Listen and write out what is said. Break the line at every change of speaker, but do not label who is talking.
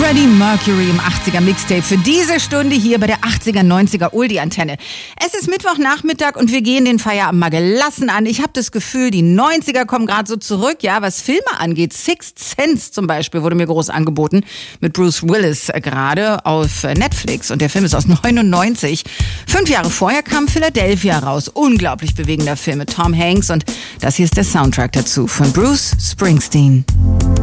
Freddie Mercury im 80er Mixtape für diese Stunde hier bei der 80er, 90er Oldie-Antenne. Es ist Mittwochnachmittag und wir gehen den Feierabend mal gelassen an. Ich habe das Gefühl, die 90er kommen gerade so zurück, ja, was Filme angeht. Sixth Sense zum Beispiel wurde mir groß angeboten mit Bruce Willis gerade auf Netflix und der Film ist aus 99. 5 Jahre vorher kam Philadelphia raus. Unglaublich bewegender Film mit Tom Hanks und das hier ist der Soundtrack dazu von Bruce Springsteen.